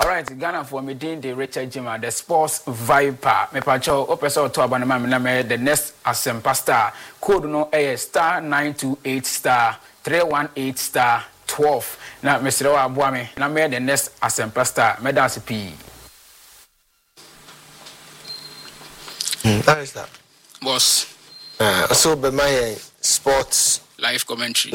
right, Ghana for me doing the Richard Jima, the sports viper. Me pacho opeso to abanama me the next Asempa star. Code no a star 928 star 318 star 12. Now Mr. Abuame, na me the next Asempa star. Me dance P. How is that? Boss. So be my sports live commentary.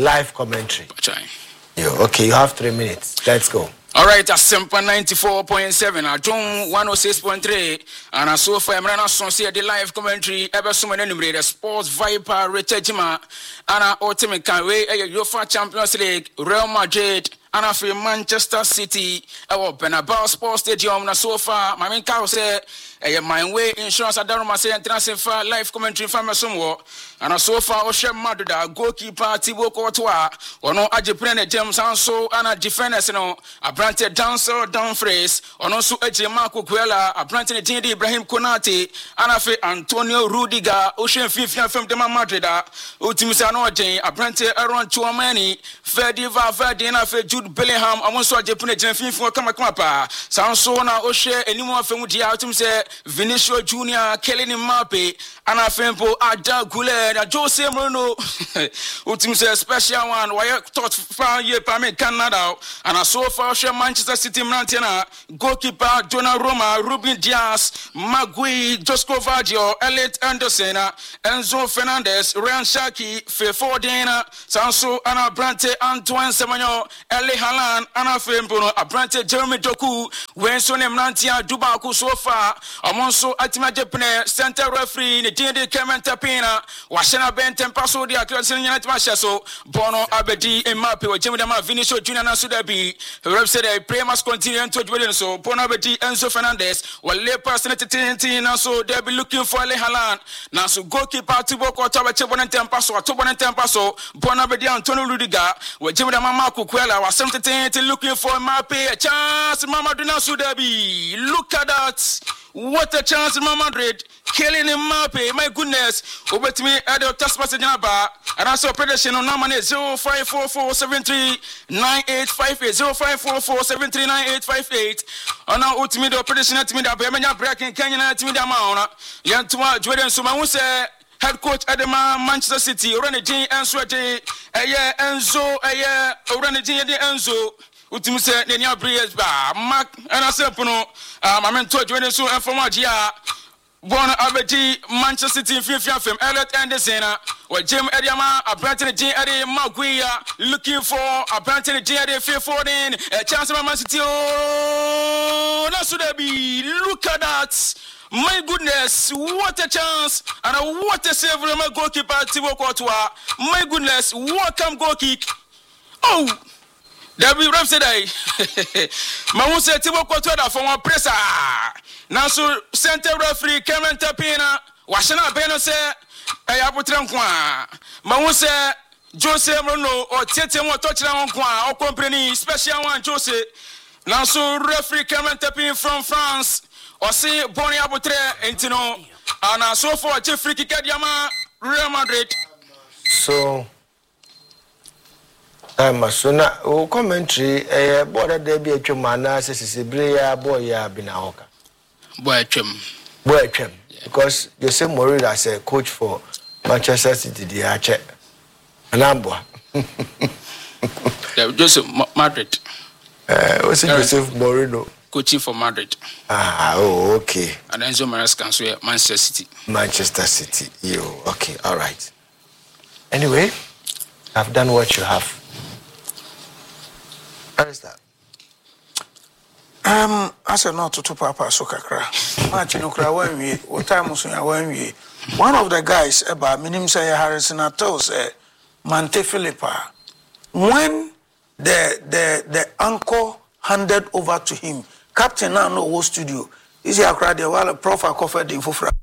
Okay, you have 3 minutes. Let's go. All right, Asempa 94.7, Ajong 106.3, and I so far I'm not the live commentary. Ever so many the sports viper Richard Jima, and our ultimate way UEFA Champions League, Real Madrid. And after Manchester City, our Bernabeu Sports Stadium, na so far, my main car say, my way insurance, I don't say, and transfer live commentary from my somewhere. And so far, Oshem Madrid, goalkeeper Thibaut Courtois, or no Ajipene James Anso, and a defender, no, a branded dancer, Dumfries, or also Eje Marco Cuella, a branded Tindi Ibrahim Konate, and after Antonio Rudiger, Ocean 50 from the Madrid, Utimisano, a branded Aaron Chouameni, Ferdi Valverde, and after Bellingham, I want to Japan Jenfin for Kamakapa. Sansona, Oshe, and more from Diatum say Vinicius Junior, Kelly Mbappe, Anna Fempo, Ada Goulet, Jose Bruno, Utim say special one, why thought 5 years per Canada, and I saw for Manchester City Mantina, goalkeeper Donnarumma, Ruben Dias, Magui, Josco Vaggio, Elliot Anderson, Enzo Fernandez, Ryan Shaki, Fefo Dena, Sanso, Anna Brante, Antoine Semenyo, Haaland, Anna Fempo, Abrante Jeremy Doku, Wenson Mnantia, Dubaku so far, Amonso Atima Japane, center referee, Nidindi Kemen Tapina, Washana Ben Tempaso, the Accuracy United Machaso, Bono Abedi, Mbappe, or Jimmy Vinicius Junior Nasudabi, who have said a play must continue to do so. Bono Abedi, Enzo Fernandez, while lay personality, so they'll be looking for Le Haaland. Now, so goalkeeper Tiboko, Tabachebon and Tempaso, Tobon and Tempaso, Bono Abedi, Antonio Rudiger, where Jimmy Marco Cuella was something looking for Mbappe, a chance, Mama Dunasudabi. Look at that. What a chance, Mama Madrid. Killing Mbappe, my goodness. Over to me at the task passage and I saw prediction on number 0544739858 0544739858. And now to me the prediction at me that Bemania breaking Kenya at me the amount. Yantua Jordan Suma who say head coach at the Manchester City, Rennie G and Sweaty, Enzo, Rennie G and Enzo. Utim say Nenya Briez ba Mark and I said Puno, my mentor Jordan so and for Magia. Born Abedi, Manchester City, Fifth Elliot Anderson, or Jim Ediama, a Branton G. Eddie Maguia, looking for a Branton G. Eddie 14, a chance of Man City. Oh, that should be. Look at that. My goodness, what a chance, and what a save from my goalkeeper, Thibaut Courtois. My goodness, welcome goal kick. Oh! There be ref today. Mamu say Thibaut Courtois from a presser. Now so center referee Kemen Tapina. Washana Beno say Ayaputran Kwa. Mamu say Jose Bruno or Tete mo touchdown Kwa or company special one Jose. Now so referee Kemen Tapin from France. Or see Boni Abutre Entino. And so for Jeffrey Kikadiama Real Madrid. So Masuna, o commentary, border there be a chumana, says Brea, boy, Binaoka. Boy, because you say Morida as a coach for Manchester City, the Archer. Anambwa. Joseph Madrid. What's it, Joseph Morino? Coaching for Madrid. Oh, okay. And Enzo Maresca, so Manchester City. Manchester City, you, okay, all right. Anyway, I've done what you have. How is that? I said not to Papa so kakra. Machinokra when we what time was when we one of the guys about minim say Harrison Atos Mante Philippa when the anchor handed over to him, Captain now no studio. Is he a crowd while a prof covered in Fufra.